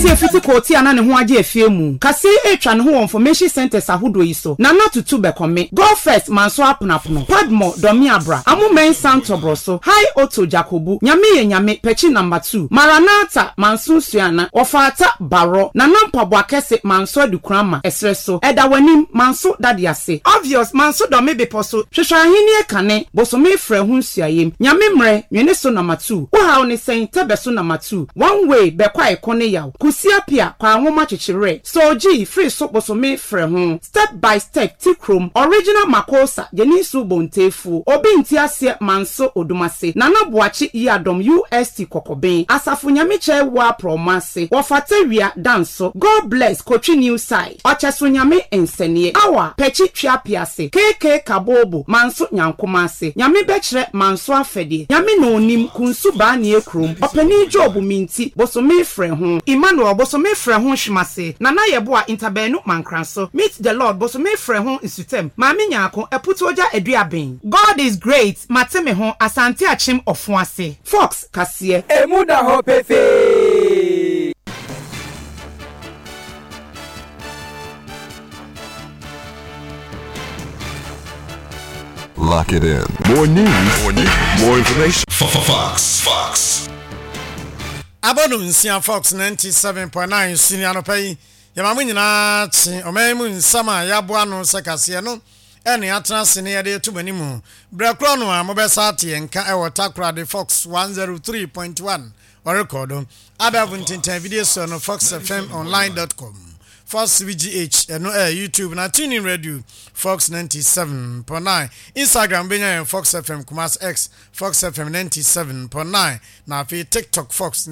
Fiti koti ana ne ho age efie mu kase etwa ne ho information centers ahodo yi so na tutu bekome go first manso aponapono padmo domi abra amumen santo broso high auto jacobu nyame ye nyame pechi number 2 maranata manso suana ofata baro na nampabo akese manso adukrama esreso eda wanim manso dadiase obvious manso domi beposo hwehwahini ekane bosome frɛ ho nsuayem nyame mre nwene so number 2 wo ha oni sen tebeso number 2 one way bekwa ekone yaw Siapia kwa nwoma chichire soji free so bosome frɛ ho step by step tikrom original makosa jenisu bontefu obi ntiasie manso odumase nana boachi yadom UST kokoben asafo nyame wa promase wofatewia danso God bless Kochi new side ocheso nyame ensenie awa pechi twapiase KK kabobo manso nyankomase nyame bechire manso afede nyame no onim kunsu ba ne ekrom opani job minti bosome frɛ ho Emmanuel bosome frɛ ho hwimase nana yeboa interbenu mankranso meet the Lord bosome frɛ ho isutem maami nyaako eputoja eduaben God is great mateme ho asante achim ofuase Fox kase emuda ho pefe. Lock it in. More news, more information. Fox. Abonu nsia Fox 97.9 senior no pay yamamu nyina chi omemu nsama yaboa no sekase no ene atena sene yade tumanimu brakro no a mobesa ate enka e watakra de Fox 103.1 or record adabu ntintan video so no foxfmonline.com Fox VGH no YouTube na tuning radio Fox 97.9 Instagram benya Fox FM Kumas X Fox FM 97.9 na fi TikTok Fox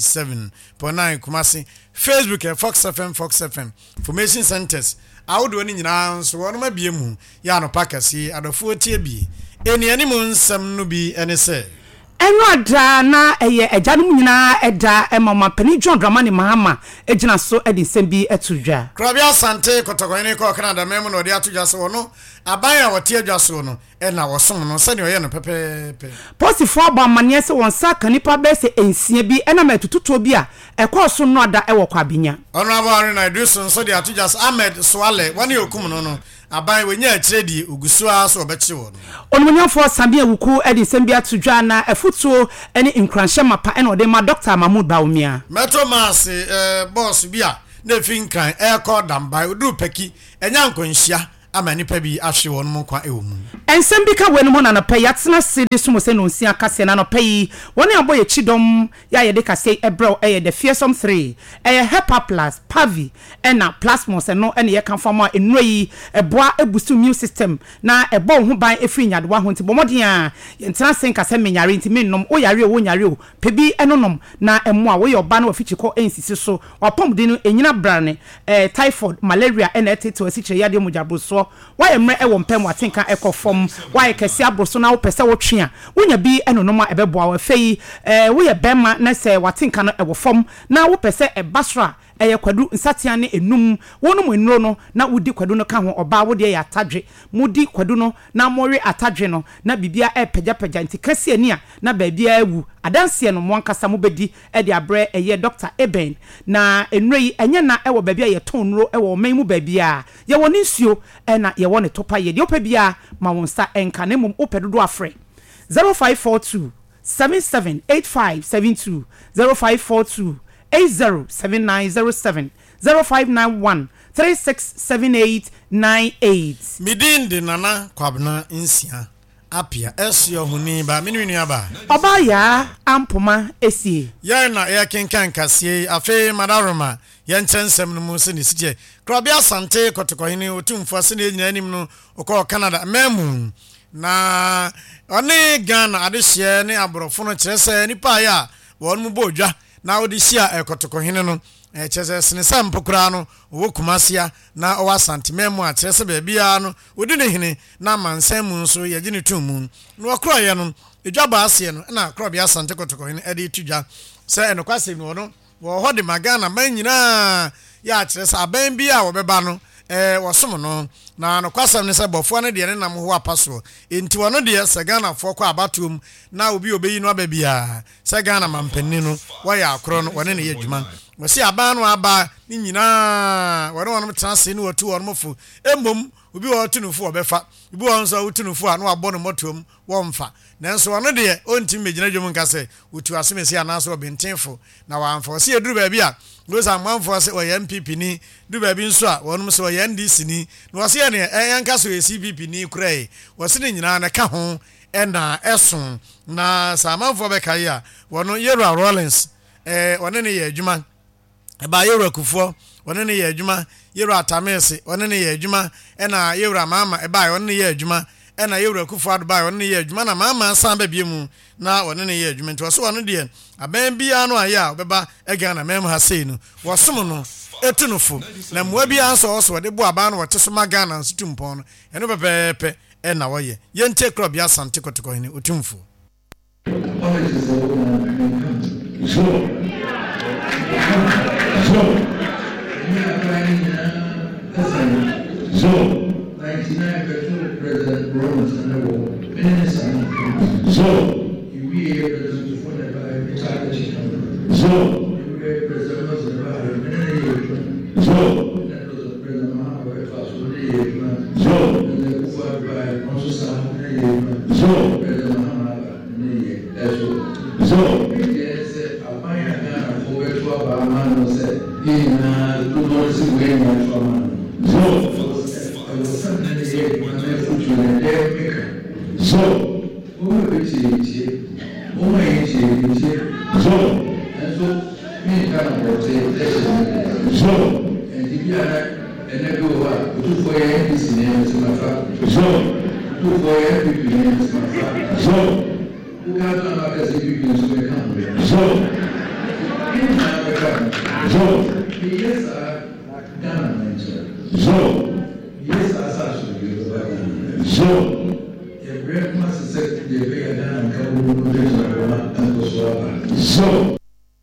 97.9 Kumasi Facebook Fox FM Information Centers awdo ni nyina so wono mabie mu ya no pakasi adofo tie bi eni animu nsam no bi ene se eno ada na eye ejanum nyina eda mama pani John Dramani Mahama ejina so edisem bi etudwa Krabia Sante kotokoni ko Canada memu no de atudwa so no aban a wote adwa so no na wosom no sane oye no pepepe posifo abamane se wonsa kanipa be se ensia bi ena matututo bi a ekoso no ada ewo kwabinya ono abari na eduso so de atudwa Ahmed Swale wani okum no aban wenya atredi ogusua so obechi wo no onmunyafo Sabia wuku edisem bi atudwa na efutuo ene nkranhye mapa ena ode ma Dr. Mahmoud Baumia Metro Mass boss bia na finkran eko dambai odu peki enya nkonhia amanipa bi ahwe won mo kwa ewumu ensem bi ka wenu mo na no pay atena sidi sumo se no nsia kase na no pay woni aboye chidom ya ye de kase ebro the fearsome 3 Hepa Plus Pavi ena plasmos no ene ye kan famo enui eboa ebusu immune system na ebo ho ban efri nyadewa ho nti bomoden a ye ntena sen kase menyare nti mennom o yare o nyare o pebi enonom na emo a wo ye oba na ofichiko ensisi so wapom de no enyina brane typhoid malaria ena eteto asiche yade mujabroso why mre e wompem watenka ekofom why kese abroso na wo pese wo twea wonya bi enonoma ebeboa wa fei wo ye bema na se watenka no ewofom na wo pese ebasra eye kwadu nsatia ne enum wonum enuro no na wudi kwadu no ka ho oba wo de ya atadwe mudi kwadu no na mori atadwe no na bibia pagya nti kase ani a na baabia awu adanse no mo ankasa mo bedi e de abre eye Dr. Eben na enuro yi enye na ewo baabia ye ton nuro ewo man mu baabia ye woni nsuo na ye woni topa ye de opabia ma wonsa enka na mum opedodo afre 0542 778572 0542 807907 0591 367898 midin nana kwabna nsia apia esio huni ba minwini aba oba ya ampoma esie ya na ya kenkan kasie afi madaroma ya nchensem no mu se ne sije Krabia Sante kotokohini otumfo se ne nyina nim no okọ Canada memu na oni Ghana adehye ne aborofo no kyerese nipa ya won mu bodwa na odisia ekotokohene no chese senesa mpokura no wo kumasia na o asantememu a kyerese baabia no odi ne hene na mansemu nso ye gine tumu no okro ye no edwaba ase no na Krabia Sante kotokohene edi tudwa se enokwase no no wo hode magana manyina ya kyerese aban bia wo beba no wasom no na no kwasam ne se bofo ne de ne nam ho apaso enti wono de se Ghana fo kwa abatom na obi obeyi no ababia se Ghana mampanni no wa ya akro no wone ne yadwuma wɔsi aban no aba ni nyinaa wɔn tena se ne wɔtu wɔn fo embom obi wɔ tunufo ɔbɛfa obi wɔ nso tunufo a no abɔ no motom wɔmfa nanso ɔno deɛ ɔntim megina dwom nka sɛ wotu asɛmesi anaasɛ ɔbentenfo na wɔamfa ɔsi eduru baabi a those amanfo sɛ ɔyɛ MPP ni du baabi nso a wɔnom sɛ ɔyɛ NDC ni na wɔsi yɛ ne ɛnka so yɛ CPP ni kurai wɔsi ne nyinaa na ka ho ɛna ɛso na sa amanfo bɛka yi a wɔno Yero Rollins ɔne ne yɛ adwuma ɛba Yero Kufuor ɔne ne yɛ adwuma Yero Atamese ɔne ne yɛ adwuma ɛna Yero Mama ɛba ɔne ne yɛ adwuma ɛna Yero Kufuor adba ɔne ne yɛ adwuma na Mama san ba biemu na ɔne ne yɛ adwuma nti wɔso ɔno deɛ aban bia no ayɛ a ɔbɛba ɛga na mɛm ha sei no wɔsom no etunufo na mmoa bia nso ɔso ɔde bo aban no wɔte so maga na nso tumpɔn no ɛno pɛpɛɛpɛ ɛna wɔyɛ yɛnte krɔ bia sante kotokɔ ne otumfo President Rollins and the war. So, you hear the phone about retired chicken. So, you hear President Rollins about a so, that was a President Mahawa fast with the so, and the Kufuor by also some so, President Mahawa, that's all. So, yes, I find a man for which our man said, he two months away from man. So, I was something so, who will be who may so, and so, me kind of say, so, and if you are and I go 2 for this name is my father, so, 2 for every name is my father, so, who can't come as if you can so come, so, yes, I done, so, yes, I saw you, so, so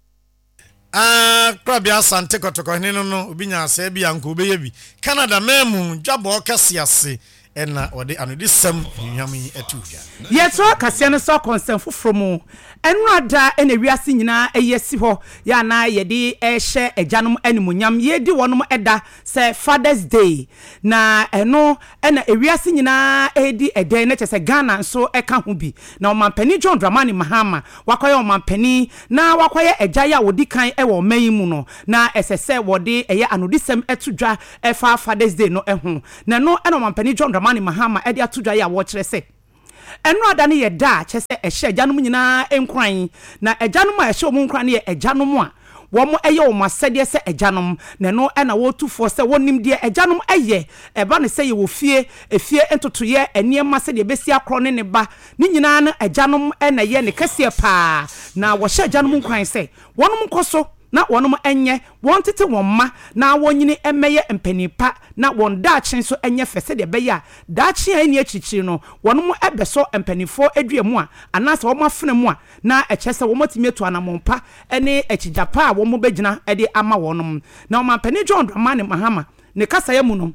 krabia sante kotoko hene no obi nya asa bia nko obeye bi Canada memu dwabo kase ase ena ode anodi sam nyam yi atuvia yeso kase no so concern foforo enrada ena wiase nyina eyesi ho ya na yede ehye agyanom animunyam yedi wonom eda se Father's Day na eno ena ewiase nyina edi eden na chese Ghana nso eka ho bi na omampani John Dramani Mahama wakoye omampani na wakoye agya ya wodi kan ewo mayi mu no na esese wode eye anodisem etudwa efa Father's Day no eho na no ena omampani John Dramani Mahama edi atudwa ya wo kire se eno adane ye da chese ehye agyanom nyina enkran na agyanom a ehye omunkran ye agyanom a womo eye wo masede se agyanom na no ena wotufo se wonim de agyanom eye eba ne se ye wo fie efie entotoye eniema se de besi akro ne ba ni nyina na agyanom ena ye ne kase pa na wo hye agyanom nkran se wonom koso na wonom enye won tete won ma na wonyini emeye mpanipa na won daachen so enye fese de beya daachen ani achichiri no wonom ebeso mpanifo aduamu a anase wo mafene mu a na echese wo motimi etu anamompa ene echijapa a wo mo begina ede ama wonom na wo mampani John Dramani Mahama ne kasa ya mu no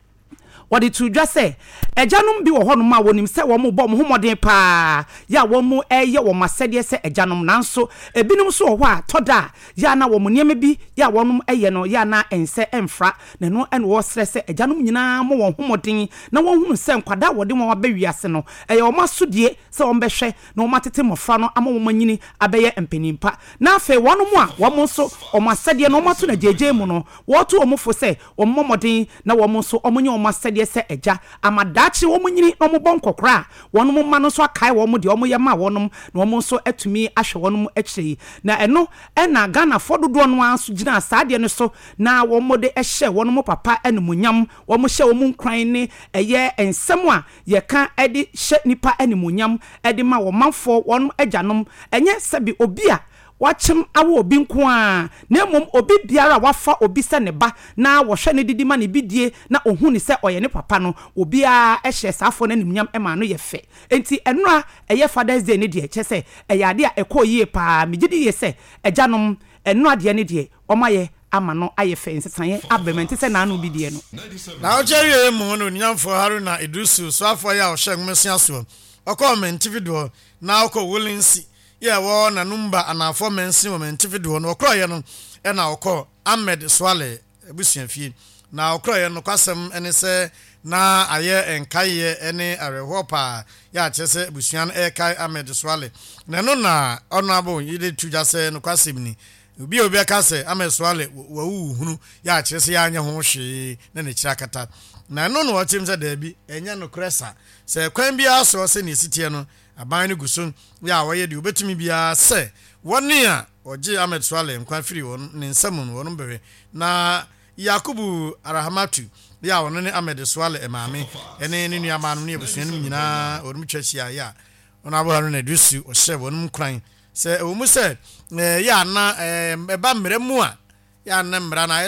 wadi tudwa se agyanom bi wo honom a wonim se wo mo bom homoden pa ya wo mo eye wo masede se agyanom nanso ebinom so wo a toda ya na wo mo niam bi ya wonom eye no ya na ense emfra na no ene wo sre se agyanom nyina mo wo homoden na wo hunu se nkwada wode mo abawiase no eye wo masodie se wo mbehwe na wo matete mofra no ama wo manyini abeye empanimpa na afa wonom a wo mo so wo masede no mato na jeje mu no wo to wo mofo se wo momoden na wo mo so omonye wo masede se eja amadachi wo munyini no mo bonkokra wono mo ma no so akai wo mo de wo mo yema wonom na wo mo so atumi ahwe wonom akiri na eno ena Ghana fododo no anso gina asade no so na wo mo de ehye wonom papa animunyam wo mo hye wo mo nkran ne eye ensem a ye ka ede hye nipa animunyam ede ma wo manfo wonom agyanom enye sebi obi a wachim awo obi nko a na mom obi biara wafa obi se ne ba na wo hwe ne didi ma ne bidie na ohun ni se oye ne papa no obi a ehye safo na nimnyam ema no ye fe enti enura eye Father's Day ne de eche se eyade a ekoyie pa megidi ye se agyanom enura de ne de omaye ama no aye fe nsesan abementi se na anu bidie no na o chere mu no nyamfo Haruna Idrisu so afọ ya o hye mmesia so okọment video na okọ Wolinsi yeah, wo na number and for mensi moment video no kroye no ɛna ɔkɔ Ahmed Swale abusuafie na ɔkɔ yɛ no kwasɛm ɛne sɛ na ayɛ enkaye ɛne arehɔ pa ya kyerɛ abusua no ɛkai Ahmed Swale na no na honorable yide tuja sɛ no kwasɛm ni obi aka sɛ Ahmed Swale wawu hunu ya kyerɛ sɛ ya anya ho hwee na ne kyira kata na no no wɔtem sɛ daabi ɛnya no kresa sɛ kwan bia so sɛ ne sitie no aban no guso ya wɔyɛ de obetumi bia sɛ wɔne a ɔgye Ahmed Swale nkwa firi wɔn ne nsam no wɔn bɛhwɛ na Yakubu Arahamatu ya wɔn ne Ahmed Swale emaame ɛne ne nuama no ne abusua no nyinaa wɔn twɛhyia ya wɔn abɔ no na dusu ɔhyɛ wɔn kran sɛ wɔn mu sɛ ya na ɛba mmerɛ mu a ya na mmara na